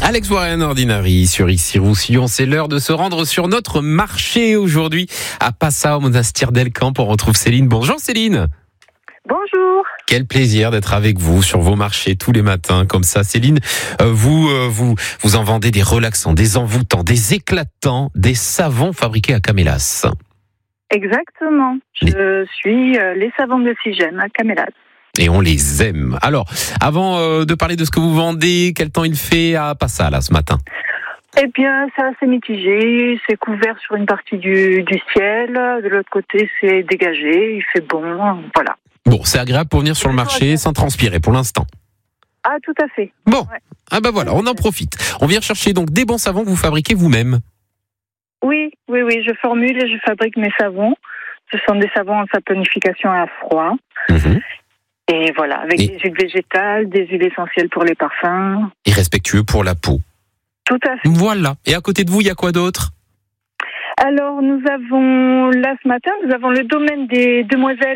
Alex Warren Ordinary sur Issy-Roussillon. C'est l'heure de se rendre sur notre marché aujourd'hui à Passau, au monastère d'Elcamp. On retrouve Céline. Bonjour Céline. Bonjour. Quel plaisir d'être avec vous sur vos marchés tous les matins comme ça. Céline, vous en vendez des relaxants, des envoûtants, des éclatants, des savons fabriqués à Camélas. Exactement. Je suis les savons de Sigem à Camélas. Et on les aime. Alors, avant de parler de ce que vous vendez, quel temps il fait à Passau là ce matin ? Eh bien, c'est assez mitigé. C'est couvert sur une partie du ciel. De l'autre côté, c'est dégagé. Il fait bon. Voilà. Bon, c'est agréable pour venir sur le marché sans transpirer pour l'instant. Ah, tout à fait. Bon, Ouais. ah ben voilà, on en profite. On vient chercher donc des bons savons que vous fabriquez vous-même. Oui. Je formule et je fabrique mes savons. Ce sont des savons en saponification à froid. Mmh. Et voilà, avec des huiles végétales, des huiles essentielles pour les parfums. Et respectueux pour la peau. Tout à fait. Voilà. Et à côté de vous, il y a quoi d'autre ? Alors, nous avons, là ce matin, nous avons le domaine des demoiselles